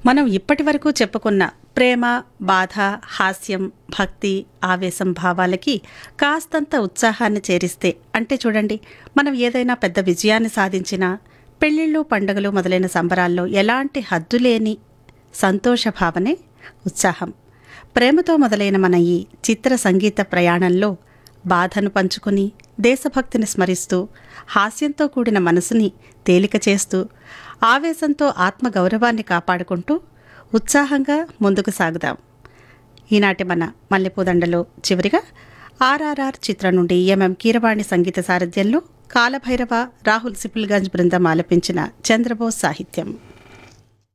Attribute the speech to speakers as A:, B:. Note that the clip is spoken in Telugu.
A: మనం ఇప్పటివరకు చెప్పుకున్న ప్రేమ, బాధ, హాస్యం, భక్తి, ఆవేశం భావాలకి కాస్తంత ఉత్సాహాన్ని చేరిస్తే అంటే చూడండి, మనం ఏదైనా పెద్ద విజయాన్ని సాధించినా, పెళ్ళిళ్ళు, పండుగలు మొదలైన సంబరాల్లో ఎలాంటి హద్దులేని సంతోష భావనే ఉత్సాహం. ప్రేమతో మొదలైన మన ఈ చిత్ర సంగీత ప్రయాణంలో బాధను పంచుకుని, దేశభక్తిని స్మరిస్తూ, హాస్యంతో కూడిన మనసుని తేలిక చేస్తూ, ఆవేశంతో ఆత్మగౌరవాన్ని కాపాడుకుంటూ ఉత్సాహంగా ముందుకు సాగుదాం. ఈనాటి మన మల్లెపూదండలో చివరిగా ఆర్ఆర్ఆర్ చిత్రం నుండి ఎంఎం కీరవాణి సంగీత సారథ్యంలో కాలభైరవ, రాహుల్ సిపుల్గంజ్ బృందం ఆలపించిన చంద్రబోస్ సాహిత్యం.